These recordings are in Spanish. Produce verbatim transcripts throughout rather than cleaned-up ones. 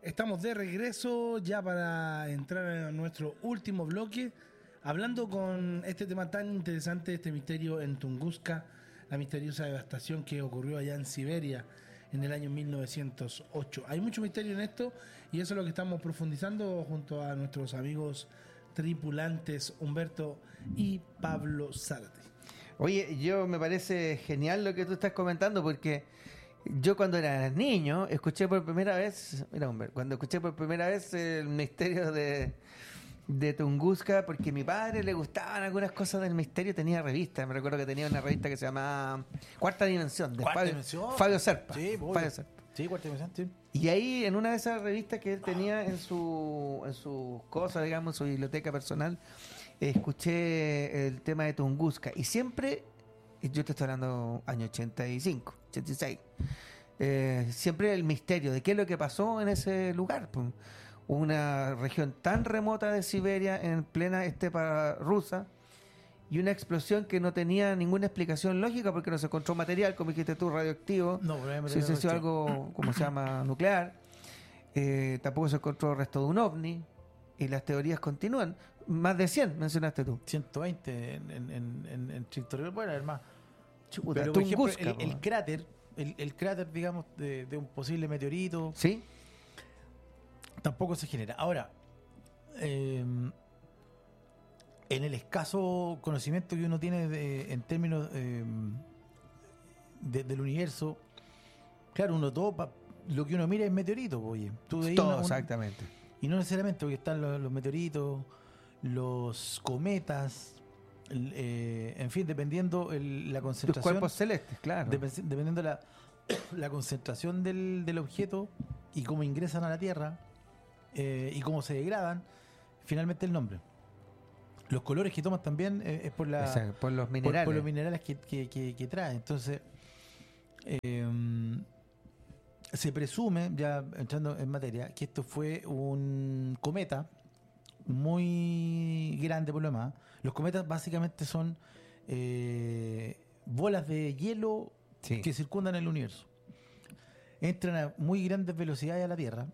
Estamos de regreso ya para entrar en nuestro último bloque, hablando con este tema tan interesante, este misterio en Tunguska, la misteriosa devastación que ocurrió allá en Siberia en el año mil novecientos ocho. Hay mucho misterio en esto y eso es lo que estamos profundizando junto a nuestros amigos tripulantes Humberto y Pablo Zárate. Oye, yo me parece genial lo que tú estás comentando, porque yo cuando era niño escuché por primera vez, mira Humberto, cuando escuché por primera vez el misterio de, de Tunguska, porque a mi padre le gustaban algunas cosas del misterio, tenía revistas, me recuerdo que tenía una revista que se llamaba Cuarta Dimensión, de ¿Cuarta Fabio, Dimensión? Fabio Serpa. Sí, Fabio Serpa. Sí, Cuarta Dimensión, sí. Y ahí, en una de esas revistas que él tenía en su en sus cosas, digamos, en su biblioteca personal, escuché el tema de Tunguska. Y siempre, yo te estoy hablando año ochenta y cinco, ochenta y seis, eh, siempre el misterio de qué es lo que pasó en ese lugar. Pues, una región tan remota de Siberia, en plena estepa rusa, y una explosión que no tenía ninguna explicación lógica porque no se encontró material, como dijiste tú, radioactivo. No, pero se hizo algo, como se llama, nuclear. Eh, tampoco se encontró el resto de un ovni. Y las teorías continúan. Más de cien mencionaste tú. ciento veinte en, en, en, en, en territorio. Bueno, además. Chuta, Pero por ejemplo, Tunguska, el, el cráter, el, el cráter, digamos, de, de un posible meteorito, ¿sí? Tampoco se genera. Ahora, eh, en el escaso conocimiento que uno tiene de, en términos eh, de, del universo, claro, uno todo, pa, lo que uno mira es meteorito, oye. Tú veis Todo, una, una, exactamente. y no necesariamente, porque están los, los meteoritos, los cometas, el, eh, en fin, dependiendo el, la concentración. Los cuerpos celestes, claro. Dep dependiendo la, la concentración del, del objeto y cómo ingresan a la Tierra eh, y cómo se degradan, finalmente el nombre. Los colores que toman también eh, es por, la, o sea, por los minerales, por, por los minerales que, que, que, que trae. Entonces, eh, se presume, ya entrando en materia, que esto fue un cometa muy grande por lo demás. Los cometas básicamente son eh, bolas de hielo, sí, que circundan el universo. Entran a muy grandes velocidades a la Tierra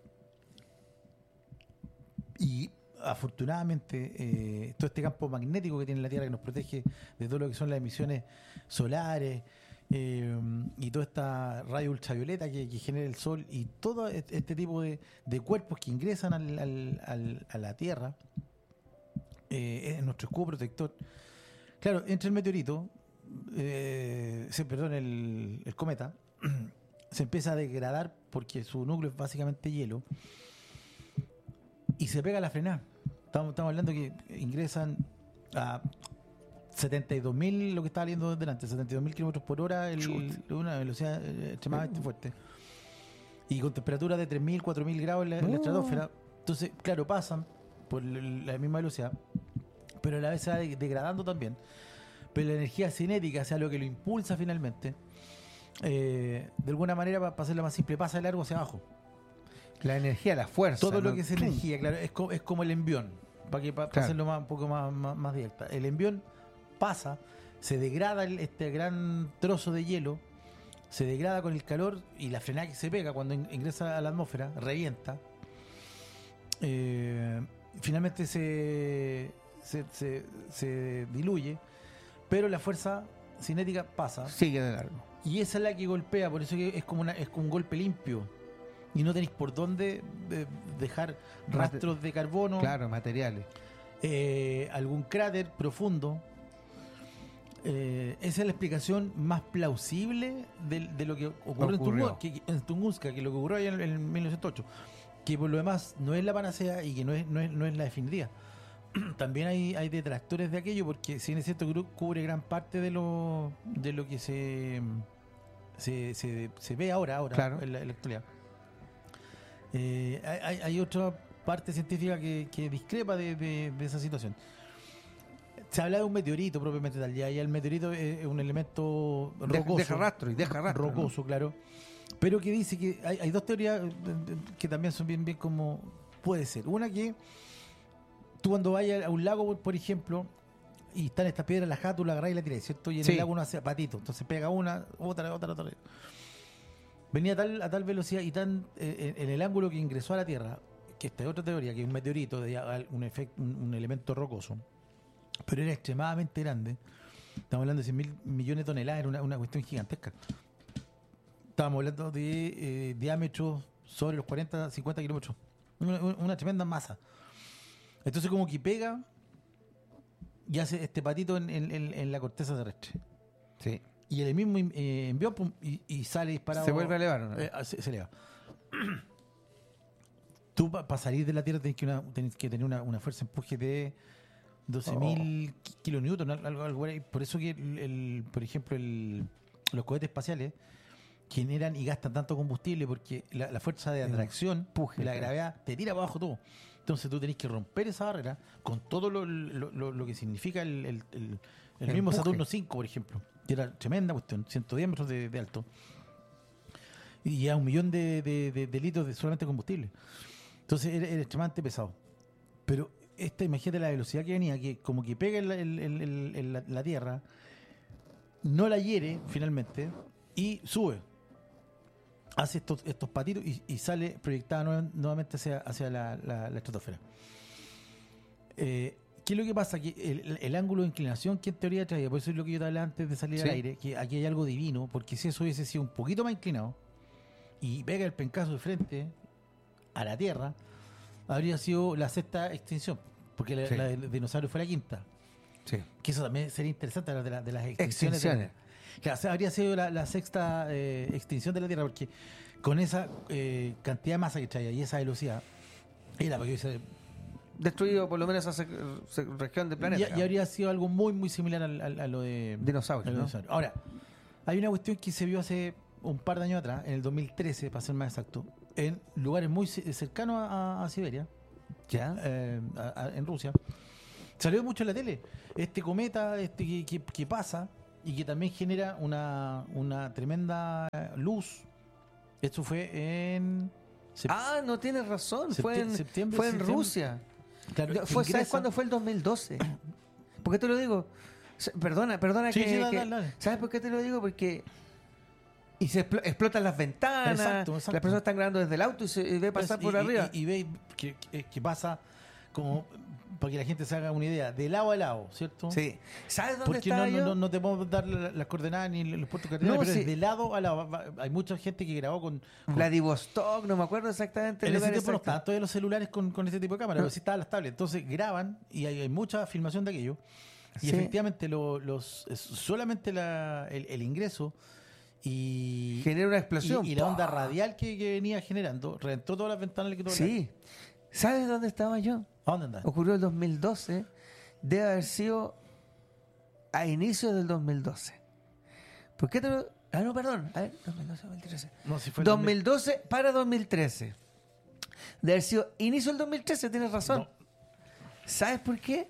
y afortunadamente eh, todo este campo magnético que tiene la Tierra, que nos protege de todo lo que son las emisiones solares eh, y toda esta radio ultravioleta que, que genera el Sol y todo este tipo de, de cuerpos que ingresan al, al, al, a la Tierra, eh, es nuestro escudo protector. Claro, entre el meteorito, eh, se, perdón, el, el cometa se empieza a degradar porque su núcleo es básicamente hielo y se pega a la frenada. Estamos, estamos hablando que ingresan a setenta y dos mil, lo que estaba leyendo delante, setenta y dos mil kilómetros por hora, el, una velocidad extremadamente fuerte. Y con temperaturas de tres mil, cuatro mil grados en la, en la estratosfera. Entonces, claro, pasan por la misma velocidad, pero a la vez se va degradando también. Pero la energía cinética, o sea, lo que lo impulsa finalmente, eh, de alguna manera, para hacerlo más simple, pasa de largo hacia abajo. La energía, la fuerza. Todo ¿no? lo que es energía, claro, es como, es como el envión, para que para claro. hacerlo más, un poco más, más, más directa. El envión pasa, se degrada el, este gran trozo de hielo, se degrada con el calor y la frenada que se pega cuando in, ingresa a la atmósfera, revienta. Eh, finalmente se, se, se, se diluye, pero la fuerza cinética pasa. Sigue de largo. Y esa es la que golpea, por eso que es como, una, es como un golpe limpio. Y no tenéis por dónde eh, dejar rastros de carbono. Claro, materiales. Eh, algún cráter profundo. Eh, esa es la explicación más plausible de, de lo que ocurrió, ocurrió. En, Tunguska, que, en Tunguska, que lo que ocurrió allá en, en mil novecientos ocho. Que por lo demás no es la panacea y que no es, no es, no es la definitiva. También hay, hay detractores de aquello, porque si en es cierto cubre gran parte de lo, de lo que se, se, se, se ve ahora, ahora claro. en, la, en la actualidad. Eh, hay, hay otra parte científica que, que discrepa de, de, de esa situación. Se habla de un meteorito propiamente tal, ya, ya el meteorito es un elemento rocoso, deja rastro y deja rastro, rocoso, ¿no? Claro, pero que dice que hay, hay dos teorías que también son bien bien como puede ser. Una, que tú cuando vayas a un lago, por ejemplo, y están estas piedras, la jato, la agarras y la tiras, ¿cierto? Y en sí. el lago uno hace patito, entonces pega una, otra, otra, otra. venía a tal, a tal velocidad y tan eh, en el ángulo que ingresó a la Tierra, que esta es otra teoría, que es un meteorito, de un, efecto, un, un elemento rocoso, pero era extremadamente grande. Estamos hablando de cien mil millones de toneladas, era una, una cuestión gigantesca. Estábamos hablando de eh, diámetros sobre los cuarenta, cincuenta kilómetros. Una, una tremenda masa. Entonces como que pega y hace este patito en, en, en, en la corteza terrestre. Sí. Y el mismo eh, envió pum, y, y sale disparado. ¿Se vuelve a elevar o no? Eh, se, se eleva. Tú para pa salir de la Tierra tenés que, una, tenés que tener una, una fuerza de empuje de doce mil oh. kilonewton, algo, algo ahí. Por eso que, el, el, por ejemplo, el, los cohetes espaciales generan y gastan tanto combustible porque la, la fuerza de atracción, empuje, la gravedad, te tira para abajo todo. Entonces tú tenés que romper esa barrera con todo lo, lo, lo, lo que significa el, el, el, el mismo empuje. Saturno cinco, por ejemplo, que era tremenda cuestión, ciento diez metros de, de alto. Y ya un millón de, de, de, de litros de solamente combustible. Entonces era, era extremadamente pesado. Pero esta, imagínate la velocidad que venía, que como que pega en la, en, en, en la, la Tierra, no la hiere finalmente y sube. Hace estos, estos patitos y, y sale proyectada nueva, nuevamente hacia, hacia la, la, la estratosfera. Eh, ¿Qué es lo que pasa? Que el, el ángulo de inclinación que en teoría traía, por eso es lo que yo te hablaba antes de salir sí. al aire, que aquí hay algo divino, porque si eso hubiese sido un poquito más inclinado y pega el pencazo de frente a la Tierra, habría sido la sexta extinción, porque la, sí. la del dinosaurio fue la quinta. Sí. Que eso también sería interesante, hablar de, la, de las extinciones. extinciones. De, Claro, o sea, habría sido la, la sexta eh, extinción de la Tierra, porque con esa eh, cantidad de masa que traía y esa velocidad, era porque se destruido por lo menos esa región del planeta. Y, y habría sido algo muy, muy similar al, al, a lo de dinosaurios. ¿no? Dinosaurio. Ahora, hay una cuestión que se vio hace un par de años atrás, en el dos mil trece, para ser más exacto, en lugares muy cercanos a, a Siberia, ya, eh, a, a, en Rusia. Salió mucho en la tele. Este cometa este que, que, que pasa. Y que también genera una, una tremenda luz. Esto fue en... Ah, no tienes razón. Fue en, septiembre, fue en septiembre. Rusia. Claro, fue, ingresa... ¿Sabes cuándo fue el dos mil doce? ¿Por qué te lo digo? Perdona, perdona sí, que... Sí, dale, que dale. ¿Sabes por qué te lo digo? Porque... Y se expl- explotan las ventanas. Exacto, exacto. Las personas están grabando desde el auto y se y ve pasar pues, por y, arriba. Y, y ve que, que, que pasa como... Para que la gente se haga una idea, de lado a lado, ¿cierto? Sí. ¿Sabes dónde Porque estaba no, yo? No, no te podemos dar las coordenadas ni los puertos cardenales, no, pero sí. es de lado a lado. Hay mucha gente que grabó con... con Vladivostok, no me acuerdo exactamente. En ese tiempo no estaban todavía los celulares con, con ese tipo de cámaras, no. pero sí estaban las tablets. Entonces graban y hay, hay mucha filmación de aquello. Y sí. efectivamente lo, los solamente la, el, el ingreso y... genera una explosión. Y, y la onda radial que, que venía generando reventó todas las ventanas que todo. Sí. ¿Sabes dónde estaba yo? ¿A dónde andás? Ocurrió el dos mil doce, debe haber sido a inicios del dos mil doce. ¿Por qué te lo...? Ah, no, perdón. A ver, dos mil doce, dos mil trece. No, si fue dos mil doce para dos mil trece. Debe haber sido inicio del dos mil trece, tienes razón. No. ¿Sabes por qué?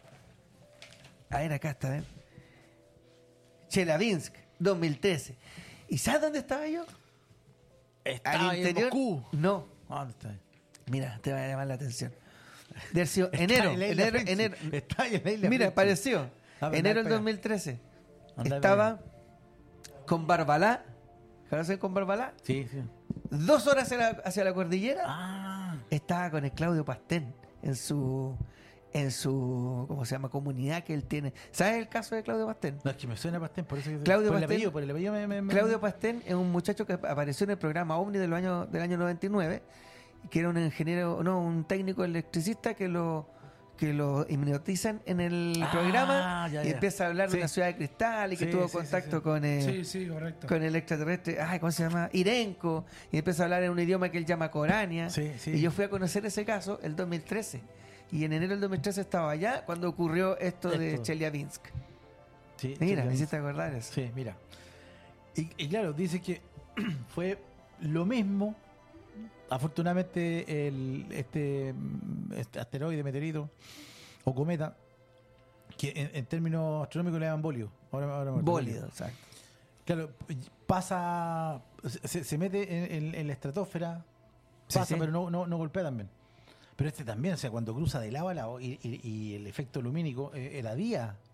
A ver, acá está, ¿eh? Chelyabinsk, dos mil trece. ¿Y sabes dónde estaba yo? ¿Estaba al interior? En Moscú? No. ¿Dónde está ahí? Mira, te va a llamar la atención. De sido enero, enero, enero. Está en la isla Mira, French. apareció. Ah, enero del dos mil trece. Andá estaba con Barbalá. ¿Conocen con Barbalá? Sí, sí. Dos horas hacia la, hacia la cordillera. Ah. Estaba con el Claudio Pastén en su en su ¿cómo se llama? Comunidad que él tiene. ¿Sabes el caso de Claudio Pastén? No, es que me suena Pastén, por eso que Claudio por Pastén, el apellido, por el apellido me, me, me... Claudio Pastén es un muchacho que apareció en el programa OVNI del año del año noventa y nueve. Que era un ingeniero, no, un técnico electricista que lo que lo hipnotizan en el ah, programa ya, ya. y empieza a hablar sí. de una ciudad de cristal y que sí, tuvo sí, contacto sí, sí. con el, sí, sí, correcto. con el extraterrestre, ay, ¿cómo se llama? Irenco, y empieza a hablar en un idioma que él llama Corania. Sí, sí. Y yo fui a conocer ese caso el dos mil trece. Y en enero del dos mil trece estaba allá cuando ocurrió esto, esto. de Chelyabinsk. Sí, mira, me hiciste acordar eso. Sí, mira. Y, y claro, dice que fue lo mismo. Afortunadamente el, este, este asteroide, meteorito o cometa, que en, en términos astronómicos le llaman bolio. Ahora, ahora bólido, exacto. Claro, pasa, se, se mete en, en, en la estratosfera, pasa, sí, sí. pero no, no, no golpea también. Pero este también, o sea, cuando cruza de lado a lado y, y, y el efecto lumínico eh, era día,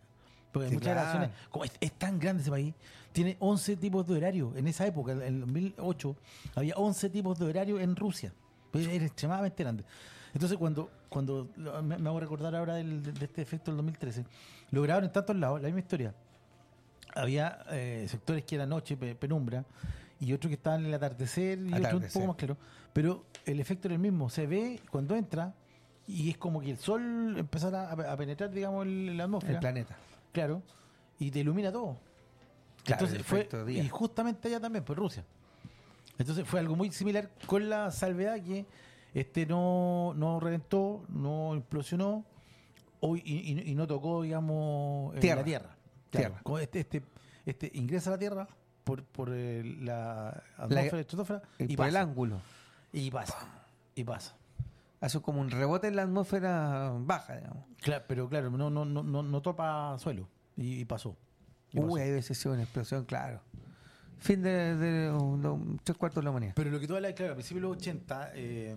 Porque Sí, muchas claro. grabaciones, como es, es tan grande ese país, tiene once tipos de horario. En esa época, en el dos mil ocho, había once tipos de horario en Rusia. Pues era extremadamente grande. Entonces, cuando cuando lo- me, me hago recordar ahora del- de, de este efecto del dos mil trece, lo grabaron en tantos lados, la misma historia. Había eh, sectores que era noche, pe- penumbra, y otros que estaban en el atardecer, y otros un Atardecer. poco más claro. Pero el efecto era el mismo. Se ve cuando entra, y es como que el sol empezara a, a penetrar, digamos, el- la atmósfera. El planeta. Claro, y te ilumina todo. Claro, Entonces el fue, efecto día. y justamente allá también, pues Rusia. Entonces fue algo muy similar, con la salvedad que este no, no reventó, no implosionó, o- y, y- y no tocó, digamos, eh, Tierra. la Tierra. Tierra. Como Este, este, este ingresa a la Tierra por, por eh, la atmósfera, La- estratosfera, Y y, por el pasa, ángulo. y pasa. Y pasa. Hace como un rebote en la atmósfera baja, digamos. Claro, pero claro, no, no, no, no, no topa suelo. Y, y pasó. Y pasó. Uy, ahí hubiese sido una explosión, claro. Fin de, de, de un- tres cuartos de la humanidad. Pero lo que tú hablas, claro, a principios de los ochenta, eh,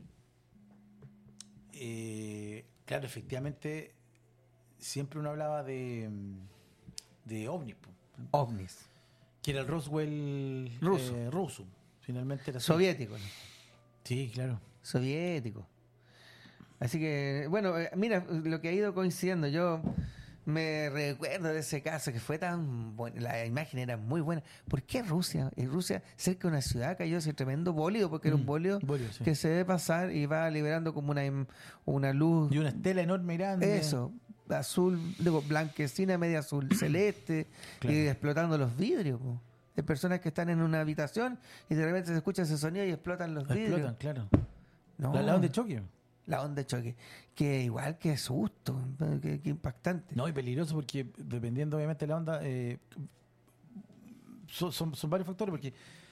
eh, claro, efectivamente, siempre uno hablaba de, de ovnis, po, OVNIs. que era el Roswell Ruso. eh, ruso. Finalmente era así. Soviético, ¿no? Sí, claro. Soviético. Así que, bueno, eh, mira lo que ha ido coincidiendo. Yo me recuerdo de ese caso que fue tan bueno, la imagen era muy buena. ¿Por qué Rusia? En Rusia, cerca de una ciudad, cayó ese tremendo bólido, porque era un Mm, bólido bólido, sí. que se debe pasar y va liberando como una, im- una luz. Y una estela enorme y grande. Eso, azul, digo, blanquecina, media azul, celeste, Claro. y explotando los vidrios. Po. Hay personas que están en una habitación y de repente se escucha ese sonido y explotan los vidrios. Explotan, claro. No. La, la onda de choque. La onda de choque. Que igual que susto, que, que impactante. No, y peligroso porque dependiendo obviamente de la onda, eh, son, son, son varios factores, porque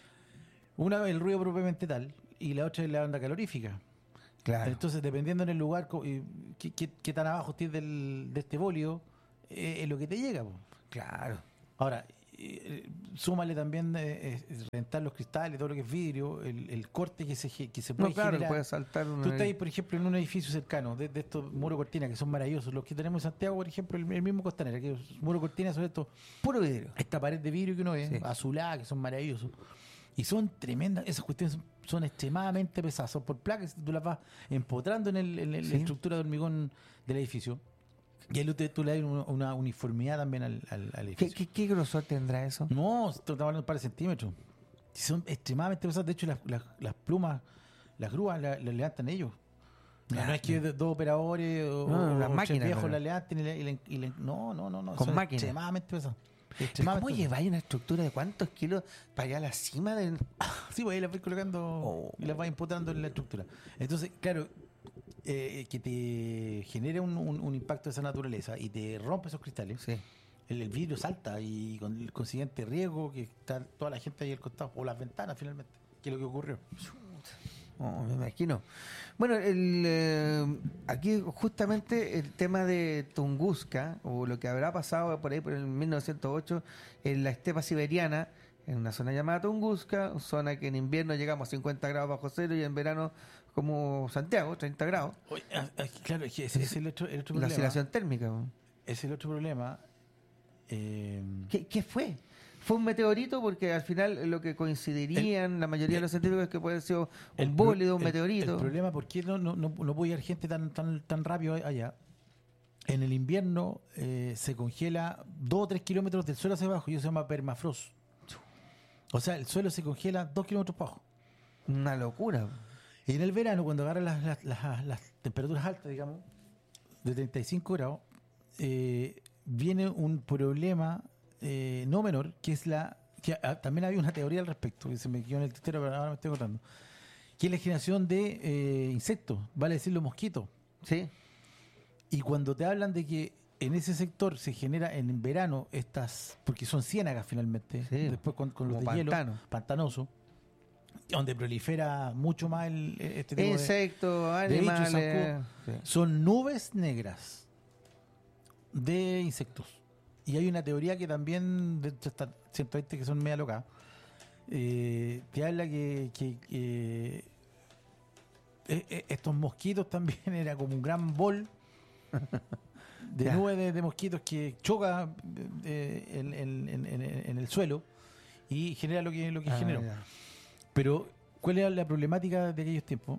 una es el ruido propiamente tal y la otra es la onda calorífica. Claro. Entonces, dependiendo en el lugar, co- eh, qué, qué- qué tan abajo estés del, de este bólido, eh, es lo que te llega, po. Claro. Ahora, eh, súmale también eh, eh, rentar los cristales, todo lo que es vidrio, el, el corte que se, ge- que se puede No, claro, generar. puede saltar una. Tú estás ahí, por ejemplo, en un edificio cercano de, de estos muros cortinas que son maravillosos, los que tenemos en Santiago, por ejemplo, el, el mismo Costanera, que es muro cortina sobre esto, Puro vidrio. esta pared de vidrio que uno ve, Sí. azulada, que son maravillosos. Y son tremendas, esas cuestiones son, son extremadamente pesadas, son por placas, tú las vas empotrando en, el, en el- Sí. la estructura de hormigón del edificio. Y ahí tú, tú le das una, una uniformidad también al, al, al ¿Qué, edificio. qué, qué grosor tendrá eso? No, estamos hablando de un par de centímetros. Son extremadamente pesadas. De hecho, las, las, las plumas, las grúas las las levantan ellos. No, Ya, no es que ya. dos operadores o, No, o las tres máquinas, viejos pero- la levanten y, la- y la- y la- no, no, no, no. Con son máquinas. extremadamente pesadas. ¿Cómo Extremadamente pesadas. lleváis una estructura de cuántos kilos para allá a la cima del. Sí, pues ahí las vais colocando Oh. y las vais imputando en la estructura. Entonces, claro, eh, que te genere un, un- un impacto de esa naturaleza y te rompe esos cristales, Sí. el, el vidrio salta y con el consiguiente riesgo que está toda la gente ahí al costado, o las ventanas finalmente, que es lo que ocurrió. Oh, me imagino. Bueno, el, eh, aquí justamente el tema de Tunguska, o lo que habrá pasado por ahí por el mil novecientos ocho, en la estepa siberiana, en una zona llamada Tunguska, zona que en invierno llegamos a cincuenta grados bajo cero y en verano como Santiago, treinta grados. Oye, ah, ah, claro, es que ese ese es el otro, el otro La problema. oscilación térmica. ¿No? Es el otro problema. eh, ¿Qué, qué fue? ¿Fue un meteorito? Porque al final lo que coincidirían la mayoría de los científicos es que puede ser un el pro- bólido, un el- meteorito. El problema, ¿por qué no, no, no, no puede ir gente tan, tan, tan rápido allá? En el invierno eh, se congela dos o tres kilómetros del suelo hacia abajo, y eso se llama permafrost. O sea, el suelo se congela dos kilómetros para abajo. Una locura. Y en el verano, cuando agarran las, las, las- las temperaturas altas, digamos, de treinta y cinco grados, eh, viene un problema eh, no menor, que es la... que ah, también había una teoría al respecto, que se me quedó en el tintero, pero ahora me estoy acordando, que es la generación de eh, insectos, vale decir los mosquitos. ¿Sí? Y cuando te hablan de que en ese sector se genera en verano estas, porque son ciénagas finalmente, Sí, después con, con los de como hielo, pantano. pantanoso, donde prolifera mucho más el, este tipo de... Insectos, de bichos, animales. Sí. Son nubes negras de insectos. Y hay una teoría que también, de hecho, está ciento veinte que son media locas, eh, que habla que, que- que, eh, eh, estos mosquitos también era como un gran bol de Ya. nube de, de mosquitos que choca eh, en, en- en- en- en el suelo y genera lo que, lo que Ah, generó. ya. Pero, ¿cuál era la problemática de aquellos tiempos?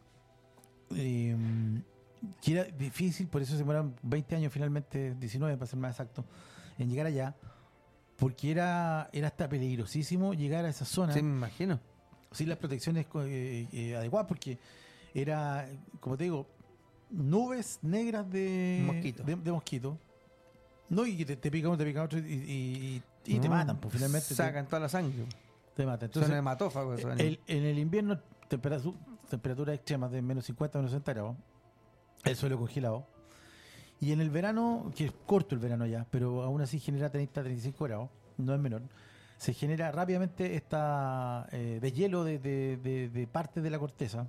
Eh, que era difícil, por eso se demoraron veinte años, finalmente diecinueve para ser más exacto, en llegar allá, porque era, era hasta peligrosísimo llegar a esa zona Sí, me imagino. sin las protecciones eh, eh, adecuadas, porque era, como te digo, nubes negras de Mosquito. de, de mosquito. No, y que te, te pica uno, te pica otro y, y- y- y te No, matan, pues finalmente te- Sacan toda la sangre. te, matan. Son Entonces, hematófagos. esos el- animales. en el invierno, temperatu- temperaturas extremas de menos cincuenta, menos sesenta grados, el suelo congelado. Y en el verano, que es corto el verano ya, pero aún así genera treinta, treinta y cinco grados, no es menor, se genera rápidamente esta eh, deshielo de, de, de, de parte de la corteza,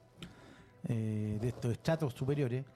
eh, de estos estratos superiores,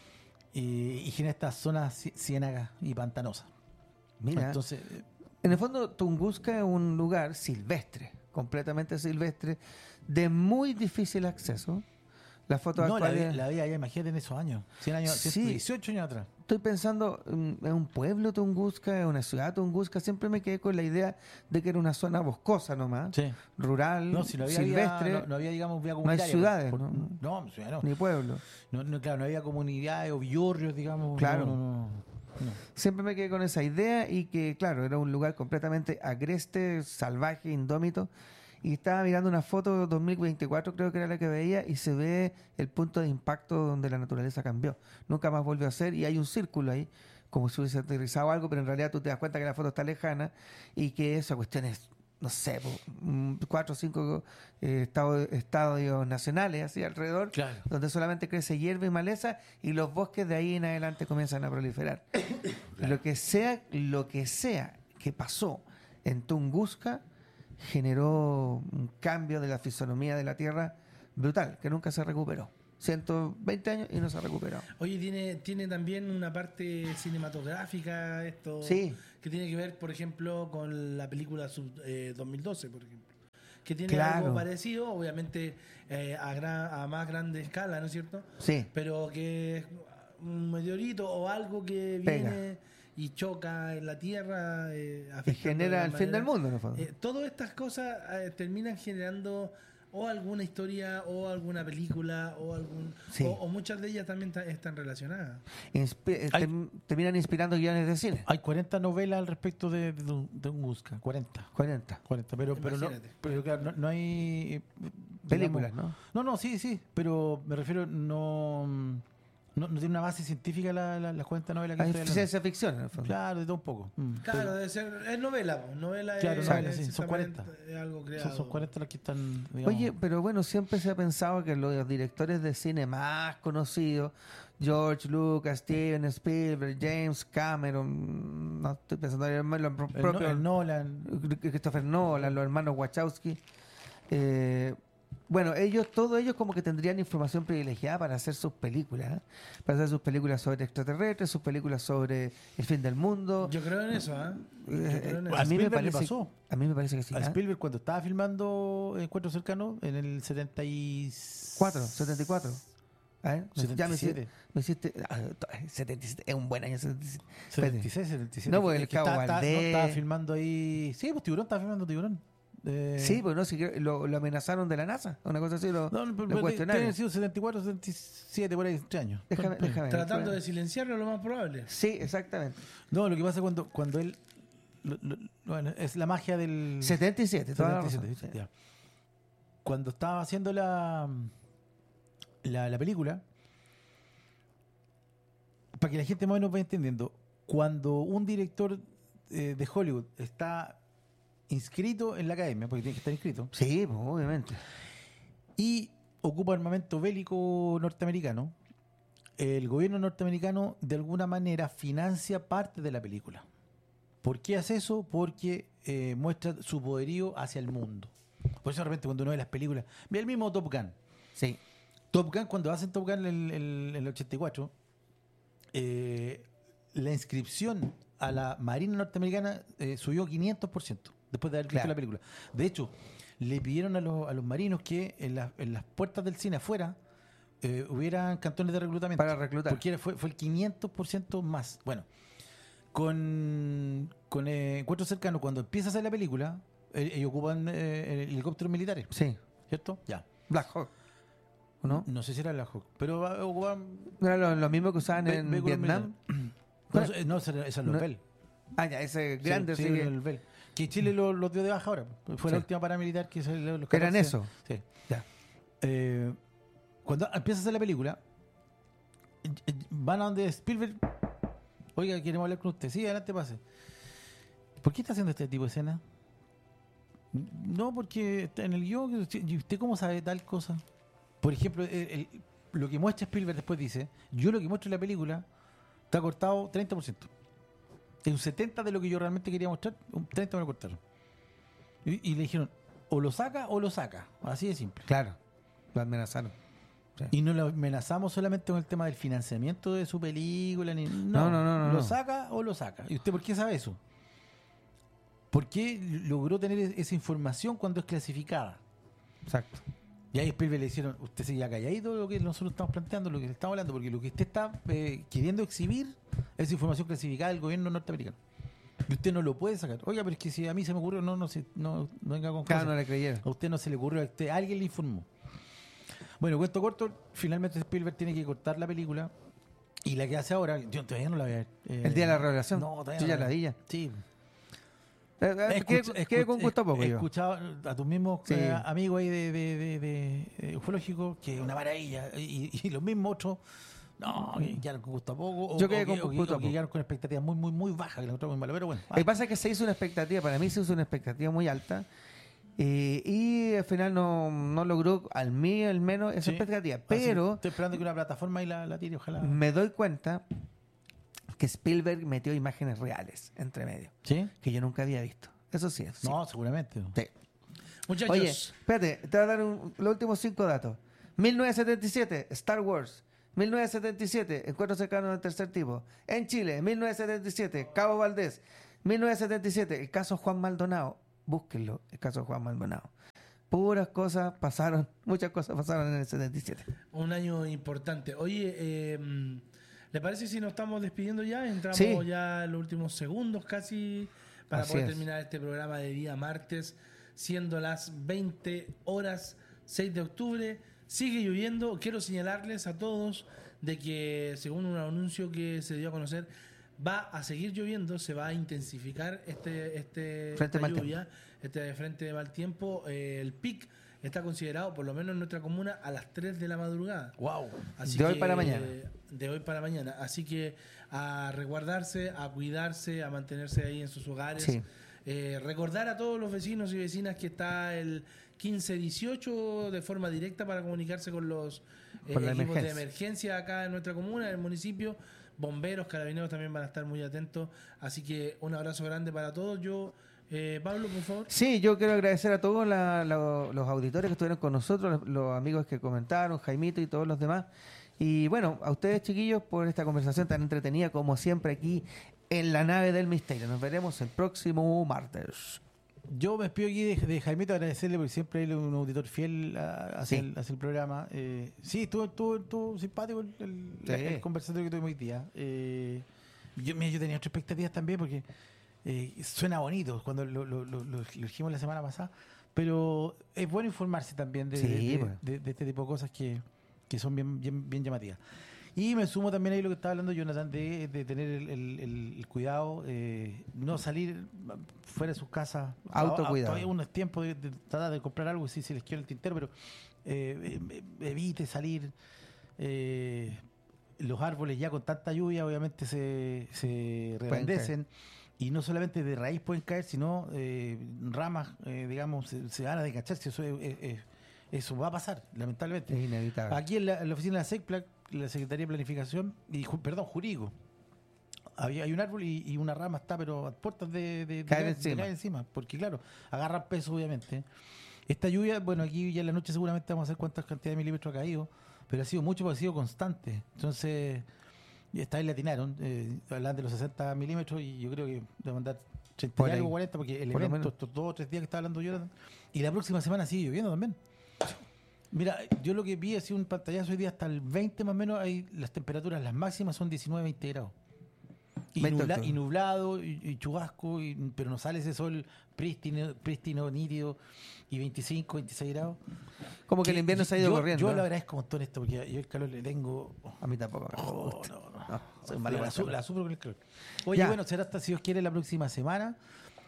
y, y genera estas zonas ci- ciénagas y pantanosas. Mira, Entonces, eh, en el fondo Tunguska es un lugar silvestre, completamente silvestre, de muy difícil acceso. Las fotos no, la, vi- actuales... la vida ya, imagínate en esos años, cien años, Sí. ciento dieciocho años atrás. Estoy pensando, mm, ¿es un pueblo Tunguska? ¿Es una ciudad Tunguska? Siempre me quedé con la idea de que era una zona boscosa nomás, Sí. rural, No, si no había, silvestre, vía- no, no había, digamos, vía hay comunitaria. ciudades, por- ¿no? No, ciudad no. ni pueblo. No, no, claro, no había comunidades o villorrios, digamos. Claro. No, no, no, no. Siempre me quedé con esa idea y que, claro, era un lugar completamente agreste, salvaje, indómito. Y estaba mirando una foto de dos mil veinticuatro, creo que era la que veía, y se ve el punto de impacto donde la naturaleza cambió. Nunca más volvió a ser y hay un círculo ahí, como si hubiese aterrizado algo, pero en realidad tú te das cuenta que la foto está lejana y que esa cuestión es, no sé, po, mm, cuatro o cinco eh, estado- estadios nacionales así alrededor, Claro. donde solamente crece hierba y maleza y los bosques de ahí en adelante comienzan a proliferar. Y Lo que sea, lo que sea que pasó en Tunguska generó un cambio de la fisonomía de la Tierra brutal, que nunca se recuperó. ciento veinte años y no se recuperó. Oye, tiene, tiene también una parte cinematográfica esto Sí. que tiene que ver, por ejemplo, con la película sub- eh, dos mil doce, por ejemplo. Que tiene Claro. algo parecido, obviamente eh, a, gran, a más grande escala, ¿no es cierto? Sí. Pero que es un meteorito o algo que Pega. viene y choca en la Tierra. Eh, Y afectando de genera el gran fin del manera. mundo, en el fondo. Eh, todas estas cosas eh, terminan generando o alguna historia o alguna película o algún Sí. o, o muchas de ellas también ta- están relacionadas. Inspi- eh, Hay- term- terminan inspirando guiones de cine. Hay cuarenta novelas al respecto de, de, Tun- de Tunguska, cuarenta. cuarenta. cuarenta, pero, pero, no, Imagínate. pero claro, no, no hay... eh, Películas, digamos- ¿no? No, no, sí, sí, pero me refiero, no... No, no tiene una base científica la, la, las cuarenta novelas que Hay estoy hablando. ciencia ficción, en el fondo. Claro, de todo un poco. Mm, Claro, pero debe ser es novela, po. novela Claro, es, novela, es sí, son simplemente cuarenta. es algo creado. son, son cuarenta las que están... digamos, Oye, pero bueno, siempre se ha pensado que los directores de cine más conocidos, George Lucas, Steven Spielberg, James Cameron, no estoy pensando en el, los el, no- propios, el Nolan... Christopher Nolan, los hermanos Wachowski, eh, bueno, ellos, todos ellos como que tendrían información privilegiada para hacer sus películas, ¿eh? Para hacer sus películas sobre extraterrestres, sus películas sobre el fin del mundo. Yo creo en eso, ¿ah? Yo Eh, creo en eh, eso. a mí me Spielberg le parece, pasó. a mí me parece que sí. A ¿eh? Spielberg cuando estaba filmando Encuentro Cercano en el setenta y Cuatro, setenta y cuatro. A ver, ya me hiciste, setenta y siete. me hiciste ah, setenta y siete, es un buen año setenta y siete. setenta y seis, setenta y siete. No, porque Es el que Cabo está- está- Valdés. no, estaba filmando ahí... Sí, pues Tiburón, estaba filmando Tiburón. Eh, Sí, pues no, si que- lo, lo amenazaron de la NASA, una cosa así, lo, No, no, pero, lo pero cuestionaron. tiene sido setenta y cuatro, setenta y siete, por ahí, tres años. Déjame, Pero- déjame. Tratando de déjame. silenciarlo lo más probable. Sí, exactamente. No, lo que pasa cuando, cuando él... lo- lo- bueno, es la magia del... setenta y siete, toda la setenta y razón, siete, sí. ya. Cuando estaba haciendo la, la, la película, para que la gente más o menos vaya entendiendo, cuando un director eh, de Hollywood está inscrito en la academia, porque tiene que estar inscrito, Sí, pues, obviamente. y ocupa armamento bélico norteamericano, el gobierno norteamericano de alguna manera financia parte de la película. ¿Por qué hace eso? Porque eh, muestra su poderío hacia el mundo. Por eso de repente cuando uno ve las películas, ve el mismo Top Gun. Sí. Top Gun, cuando hacen Top Gun en el, en el ochenta y cuatro, eh, la inscripción a la Marina norteamericana eh, subió quinientos por ciento después de haber visto Claro. la película. De hecho, le pidieron a los, a los marinos que en, la- en las puertas del cine afuera eh, hubieran cantones de reclutamiento. Para reclutar. Porque era- fue, fue el quinientos por ciento más. Bueno, con, con eh, Encuentro Cercano, cuando empieza a hacer la película, eh, ellos ocupan eh, helicópteros militares, Sí, ¿cierto? Ya. Black Hawk. ¿O no? No sé si era la Hawk, pero ah, ocupan ¿No era lo, lo mismo que usaban ve- en vehículos Vietnam? militares. No, eso- no, ese era- ese era los No. Bell. Ah, ya, ese grande. Sí, sí sí, que- el Bell. Que Chile los lo dio de baja ahora. Fue la Sí. última paramilitar que se los Eran catorce. eso. Sí. Ya. Eh, cuando empieza a hacer la película, eh, eh, van a donde Spielberg. Oiga, queremos hablar con usted. Sí, adelante, pase. ¿Por qué está haciendo este tipo de escena? No, porque está en el guión. ¿Y usted cómo sabe tal cosa? Por ejemplo, el- el- lo que muestra Spielberg después dice: yo lo que muestro en la película está cortado treinta por ciento. Es un setenta por ciento de lo que yo realmente quería mostrar, un treinta por ciento me lo cortaron. Y, y le dijeron: o lo saca o lo saca. Así de simple. Claro. Lo amenazaron. Sí. Y no lo amenazamos solamente con el tema del financiamiento de su película. Ni, No, no, no, no, no, ¿Lo no. saca o lo saca? ¿Y usted por qué sabe eso? ¿Por qué logró tener e- esa información cuando es clasificada? Exacto. Y ahí Spielberg le hicieron: usted se ya calladito lo que nosotros estamos planteando, lo que le estamos hablando, porque lo que usted está eh, queriendo exhibir es información clasificada del gobierno norteamericano. Y usted no lo puede sacar. Oiga, pero es que si a mí se me ocurrió, no, no, se- no, no venga con Claro, cosas. no le creyeron. A usted no se le ocurrió, a usted alguien le informó. Bueno, cuento corto, finalmente Spielberg tiene que cortar la película y la que hace ahora, yo todavía no la voy a ver. Eh, El día de la revelación. No, todavía Yo no ya la veo. vi ya. Sí. Eh, eh, quedé- Escuch- quedé escuch- con gusto a poco He yo. escuchado a tus mismos Sí. eh, amigos ahí de, de, de, de, eh, ufológicos que es una maravilla. Y, y los mismos otros, no, que quedaron con gusto a poco. O, Yo quedé o con que- o que- gusto a o que poco. quedaron con expectativas muy, muy, muy bajas, que la encontramos muy malo. Pero bueno, Lo que pasa es que se hizo una expectativa, para mí se hizo una expectativa muy alta. eh, y al final no, no logró, al mí al menos, esa sí. expectativa. Así, Pero estoy esperando que una plataforma ahí la, la tire, ojalá. me doy cuenta que Spielberg metió imágenes reales entre medio, ¿Sí? que yo nunca había visto. Eso sí. sí. No, seguramente. Sí. Muchachos, Oye, espérate, te voy a dar un- los últimos cinco datos. mil novecientos setenta y siete, Star Wars. mil novecientos setenta y siete, Encuentro Cercano del Tercer Tipo. En Chile, mil novecientos setenta y siete, Cabo Valdés. mil novecientos setenta y siete, el caso Juan Maldonado. Búsquenlo, el caso Juan Maldonado. Puras cosas pasaron, muchas cosas pasaron en el setenta y siete. un año importante. Oye, eh, ¿le parece si nos estamos despidiendo ya? Entramos Sí. ya en los últimos segundos casi para Así poder es. terminar este programa de día martes, siendo las veinte horas, seis de octubre. Sigue lloviendo. Quiero señalarles a todos de que, según un anuncio que se dio a conocer, va a seguir lloviendo, se va a intensificar este, este Frente esta mal lluvia, este frente de mal tiempo. Eh, el pic está considerado, por lo menos en nuestra comuna, a las tres de la madrugada. Wow. Así De hoy que, para mañana. De hoy para mañana. Así que a resguardarse, a cuidarse, a mantenerse ahí en sus hogares. Sí. Eh, recordar a todos los vecinos y vecinas que está el quince dieciocho de forma directa para comunicarse con los eh, Por la equipos de emergencia. emergencia acá en nuestra comuna, en el municipio. Bomberos, carabineros también van a estar muy atentos. Así que un abrazo grande para todos. Yo, eh, Pablo, por favor. Sí, yo quiero agradecer a todos la- la- los auditores que estuvieron con nosotros, los, los amigos que comentaron, Jaimito y todos los demás. Y bueno, a ustedes, chiquillos, por esta conversación tan entretenida como siempre aquí en la nave del misterio. Nos veremos el próximo martes. Yo me despido aquí de, de Jaimito, agradecerle porque siempre él es un auditor fiel a- hacia, Sí. el, hacia el programa. Eh, sí, estuvo, estuvo, estuvo simpático el, el, Sí. el conversatorio que tuvimos hoy día. Eh, yo, mira, yo tenía otras expectativas también porque eh, suena bonito cuando lo, lo, lo, lo- lo dijimos la semana pasada, pero es bueno informarse también de, Sí, de- de- pues. de- de este tipo de cosas que, que son bien, bien, bien llamativas. Y me sumo también ahí lo que estaba hablando Jonathan de, de tener el, el- el- el cuidado, eh, no salir fuera de sus casas. Autocuidado. Todavía uno es tiempo de, de tratar de comprar algo si se les quiere el tintero, pero eh, eh, evite salir. eh, los árboles ya con tanta lluvia obviamente se, se reblandecen y no solamente de raíz pueden caer, sino eh, ramas, eh, digamos, se, se van a desgachar. Si eso, es- es- es- eso va a pasar, lamentablemente. Es inevitable. Aquí en la, en la oficina de la SECPLAC, la Secretaría de Planificación, y ju- perdón, jurídico, había, hay un árbol y, y una rama está, pero a puertas de, de, de Caer de encima. caer encima, porque claro, agarran peso obviamente. Esta lluvia, bueno, aquí ya en la noche seguramente vamos a ver cuántas cantidades de milímetros ha caído, pero ha sido mucho, porque ha sido constante. Entonces, esta vez le atinaron, eh, hablan de los sesenta milímetros y yo creo que debe mandar treinta Por y algo, ahí. cuarenta, porque el Por lo evento, menos. estos dos o tres días que está hablando Jonathan, y la próxima semana sigue lloviendo también. Mira, yo lo que vi así un pantallazo hoy día hasta el veinte más o menos, hay las temperaturas, las máximas son diecinueve, veinte grados. Y, nubla, y nublado, y, y chubasco, y, pero no sale ese sol prístino, prístino, nítido, y veinticinco, veintiséis grados. Como que, que el invierno se ha ido yo, corriendo. Yo ¿eh? lo agradezco un montón esto, porque yo el calor le tengo... A mí tampoco. Oh, no, no. no soy malo la, su, la sufro con el calor. Oye, ya. bueno, será hasta, si Dios quiere, la próxima semana.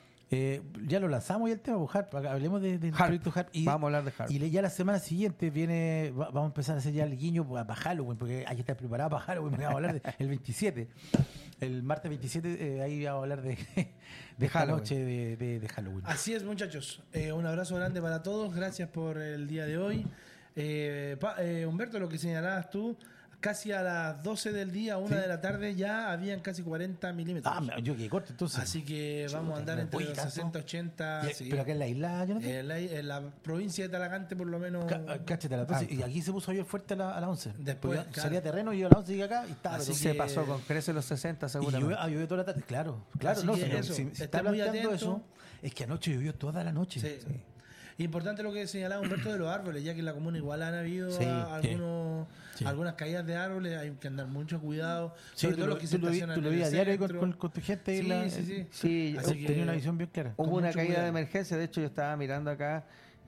Eh, ya lo lanzamos ya el tema, pues, Harp, hablemos del de, de proyecto Harp. Y, vamos a hablar de Harp. Y ya la semana siguiente viene, va, vamos a empezar a hacer ya el guiño para, para Halloween, porque hay que estar preparado para Halloween. Vamos a hablar de, el veintisiete. El martes veintisiete, eh, ahí vamos a hablar de, de, de esta Halloween. noche de, de, de Halloween. Así es, muchachos. Eh, un abrazo grande para todos. Gracias por el día de hoy. Eh, pa, eh, Humberto, lo que señalabas tú, casi a las doce del día, una ¿sí? de la tarde, ya habían casi cuarenta milímetros. Ah, yo que corto entonces. Así que Chuta, vamos a andar entre los sesenta, ochenta. Sí. ¿Pero acá en la isla, yo no sé? En la, en la provincia de Talagante, por lo menos. Cáchate, a las doce. Y aquí se puso ayer fuerte a las a la once. Después claro. Salía terreno y yo a las once llegué acá y estaba. Así se que... pasó con crece los sesenta, seguramente. Y llovió, ah, llovió toda la tarde, claro. Claro, Así no, que si, eso, si, si está planteando eso, es que anoche llovió toda la noche. Sí. Sí. Importante lo que señalaba Humberto de los árboles, ya que en la comuna igual han habido sí, a, algunos, sí. algunas caídas de árboles, hay que andar mucho cuidado. Sí, sobre todo lo, los que tú se lo, estacionan tú lo vi a diario con, con, con tu gente. Sí, la, sí, sí. sí Así tenía una visión bien clara. Hubo una caída cuidado. de emergencia, de hecho yo estaba mirando acá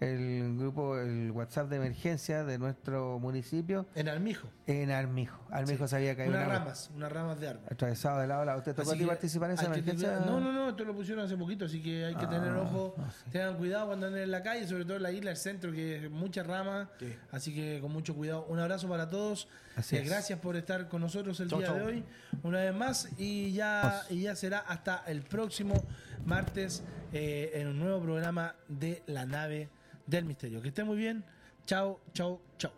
el grupo, el WhatsApp de emergencia de nuestro municipio. En Armijo. En Armijo. Armijo sí. se había caído unas una ramas, unas ramas de árbol. Atravesado de lado a lado. ¿Usted tocó a ti participar en esa emergencia? Que, no, no, no, esto lo pusieron hace poquito, así que hay que ah, tener ojo. No, sí. Tengan cuidado cuando anden en la calle, sobre todo en la isla, el centro, que es muchas ramas. Sí. Así que con mucho cuidado. Un abrazo para todos. Eh, gracias por estar con nosotros el chau, día chau. de hoy, una vez más. Y ya, y ya será hasta el próximo martes eh, en un nuevo programa de La Nave del Misterio. Que esté muy bien. Chao, chao, chao.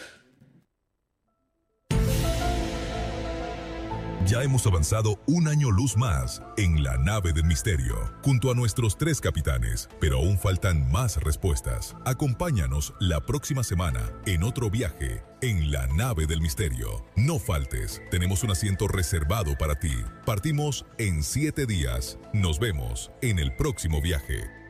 Ya hemos avanzado un año luz más en La Nave del Misterio, junto a nuestros tres capitanes, pero aún faltan más respuestas. Acompáñanos la próxima semana en otro viaje en La Nave del Misterio. No faltes, tenemos un asiento reservado para ti. Partimos en siete días. Nos vemos en el próximo viaje.